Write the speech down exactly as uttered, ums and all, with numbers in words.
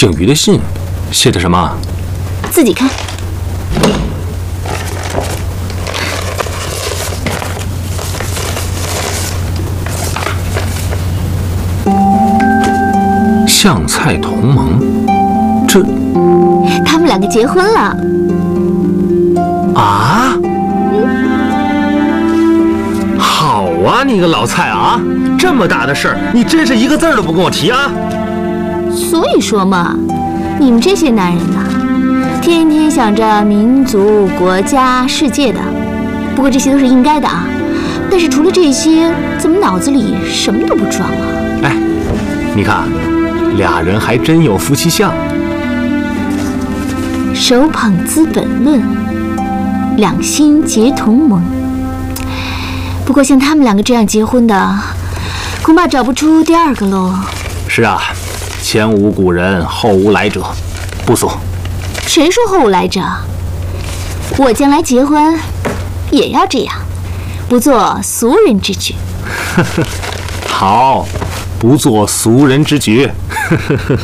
景瑜的信，写的什么？ 自己看。 香菜同盟，这他们两个结婚了。 啊？好啊，你个老蔡啊，这么大的事儿，你真是一个字儿都不跟我提啊！ 所以说嘛，你们这些男人呐，天天想着民族、国家、世界的，不过这些都是应该的啊。但是除了这些，怎么脑子里什么都不装啊？ 哎，你看，俩人还真有夫妻相。 手捧《资本论》，两心结同盟。不过像他们两个这样结婚的，恐怕找不出第二个喽。 是啊，前无古人，后无来者，不俗。 谁说后无来者？我将来结婚也要这样，不做俗人之举。 好，不做俗人之举。